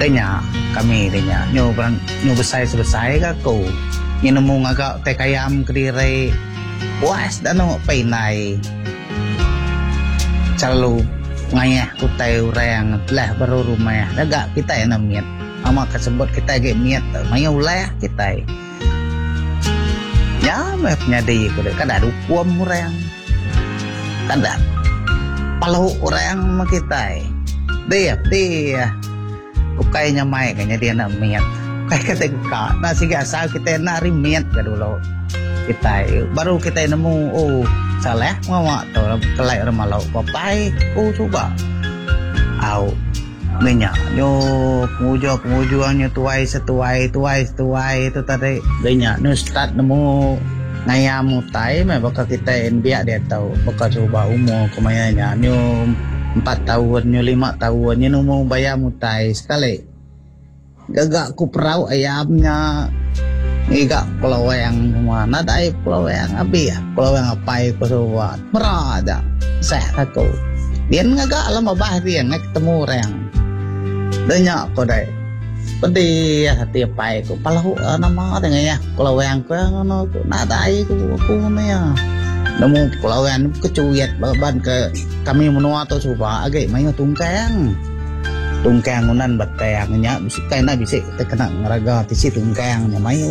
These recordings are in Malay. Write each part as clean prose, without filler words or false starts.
Danya kami danya nyo besai sebesai ka ko namo nga te kayam kediri puas dano painai selalu ngayah kutai orang lah baru rumah daga kita yang miat ama kasebut kita ge miat mayu lah kita ya mapnya di ko kada dukuam orang kada palau orang kita dia kayaknya mai kayaknya dia nak miat kayak kata ka na sige asal kita nak miat ka dulu kita baru kita nemu oh salah ngawa to kelai remalau papai oh coba au nanya nyo pengujuannya tuai setuai itu tadi nanya no start nemu ngayam mutai mah bakal kita biak dia tahu bakal coba umur kemayanya nyo 4 tahun, 5 tahun, nyo mau bayar mutai sekali. Gagak ku perau ayamnya, gagak pelawang mana dah pelawang abi ya, pelawang apa ku sobat, merada, saya aku. Dia gagak lama bah dia nak ketemu orang, banyak ko dai. Pedi hati apa ku, palau nama dengan ya, pelawang ku yang no, nada ku ni ya. Nemu pelawang kecuyat ban ke kami menua tu coba agak main tungkang unan batayangnya bisa kena bisa kita kena ngeraga tisi tungkangnya main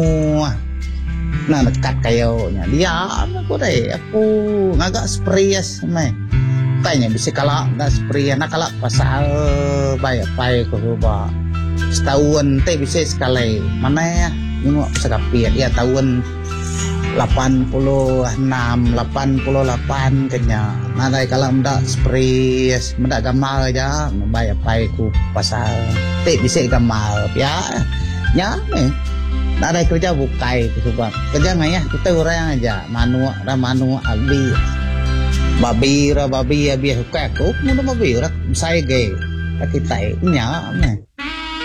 nah dekat kayaknya dia aku deh aku ngagak sprayas mai kayaknya bisa kalah nggak spray nak kalah pasal bayar pay ko coba setahun teh bisa sekali mana ya ini bisa kapir ya tahun 86, 88 kenya. Nadai kalau mendak spray, mendak gamal aja, bayar pay ku pasal. Tik bisa gamal, ya, nya, nadai kerja bukai tu sebab kerja ngaya kita orang aja, manu babi abi hukai aku, mula babi, saya gay, kita nya,